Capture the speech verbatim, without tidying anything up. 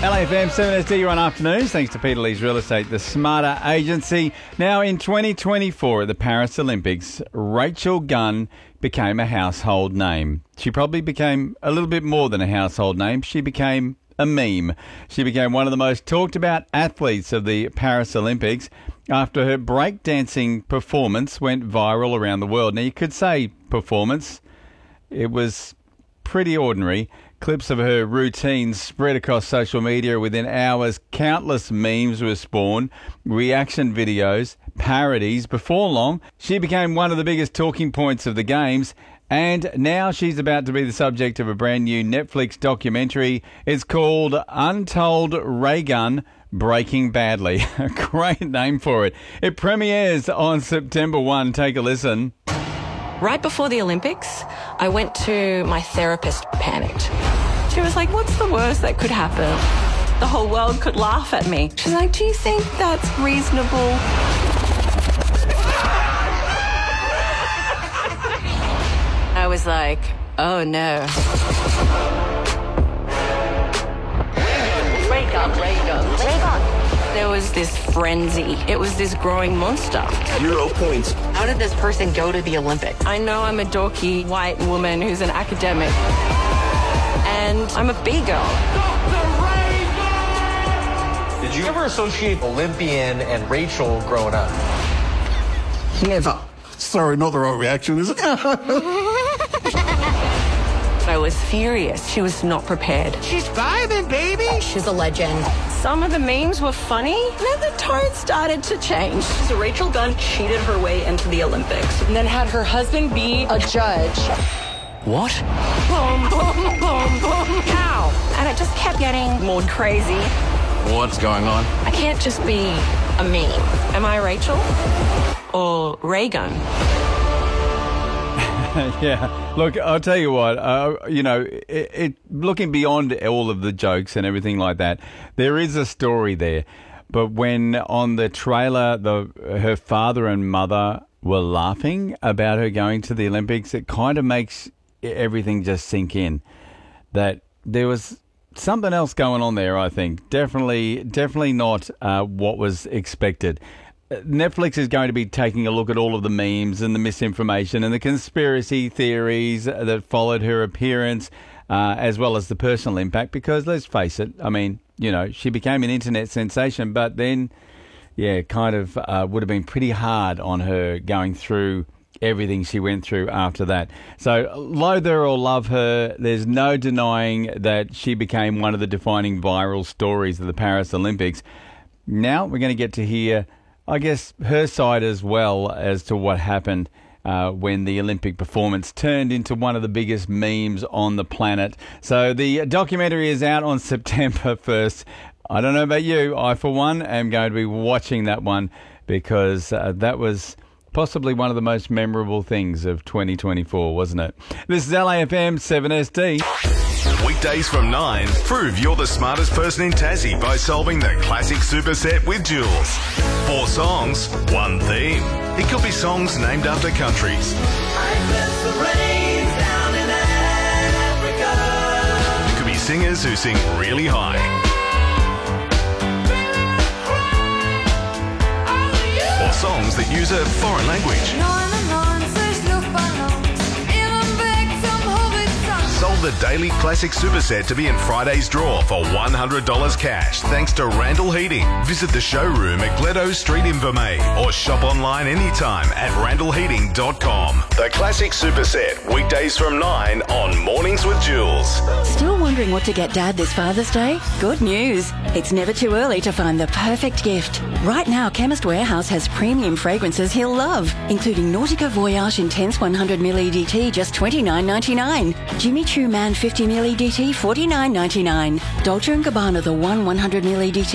L A F M seven S D, you're on afternoons, thanks to Peter Lee's Real Estate, the Smarter Agency. Now, in twenty twenty-four at the Paris Olympics, Rachel Gunn became a household name. She probably became a little bit more than a household name. She became a meme. She became one of the most talked about athletes of the Paris Olympics after her breakdancing performance went viral around the world. Now, you could say performance. It was pretty ordinary. Clips of her routines spread across social media. Within hours, countless memes were spawned, reaction videos, parodies. Before long, she became one of the biggest talking points of the Games, and now she's about to be the subject of a brand new Netflix documentary. It's called Untold Raygun Breaking Badly. A great name for it. It premieres on September first. Take a listen. Right before the Olympics, I went to my therapist, panicked. She was like, what's the worst that could happen? The whole world could laugh at me. She's like, do you think that's reasonable? I was like, oh no. Ray gun, ray gun, ray gun. There was this frenzy. It was this growing monster. Zero points. How did this person go to the Olympics? I know I'm a dorky white woman who's an academic. And I'm a B-girl. Did you ever associate Olympian and Rachel growing up? Never. Sorry, not the right reaction, is it? I was furious. She was not prepared. She's vibing, baby. She's a legend. Some of the memes were funny, and then the tone started to change. So Rachel Gunn cheated her way into the Olympics and then had her husband be A judge. What? Boom, boom, boom, boom, pow. And it just kept getting more crazy. What's going on? I can't just be a meme. Am I Rachel? Or Raygun? Yeah, look, I'll tell you what, uh, you know, it, it looking beyond all of the jokes and everything like that, there is a story there. But when on the trailer, the her father and mother were laughing about her going to the Olympics, it kind of makes everything just sink in that there was something else going on there, I think. Definitely, definitely not uh, what was expected. Netflix is going to be taking a look at all of the memes and the misinformation and the conspiracy theories that followed her appearance, uh, as well as the personal impact, because let's face it, I mean, you know, she became an internet sensation, but then, yeah, kind of uh, would have been pretty hard on her going through everything she went through after that. So, loathe her or love her, there's no denying that she became one of the defining viral stories of the Paris Olympics. Now we're going to get to hear, I guess, her side as well as to what happened uh, when the Olympic performance turned into one of the biggest memes on the planet. So the documentary is out on September first. I don't know about you. I, for one, am going to be watching that one because uh, that was possibly one of the most memorable things of twenty twenty-four, wasn't it? This is L A F M seven S D. Weekdays from nine, prove you're the smartest person in Tassie by solving the classic superset with Jules. Four songs, one theme. It could be songs named after countries. It could be singers who sing really high. Or songs that use a foreign language. Sold the Daily Classic Superset to be in Friday's draw for one hundred dollars cash thanks to Randall Heating. Visit the showroom at Gledo Street in Vermey or shop online anytime at randall heating dot com. The Classic Superset, weekdays from nine on Mornings with Jules. Still wondering what to get Dad this Father's Day? Good news. It's never too early to find the perfect gift. Right now, Chemist Warehouse has premium fragrances he'll love, including Nautica Voyage Intense one hundred milliliter E D T, just twenty-nine ninety-nine. Jimmy Choo Man fifty milliliter E D T, forty-nine ninety-nine. Dolce and Gabbana The One one hundred milliliter E D T,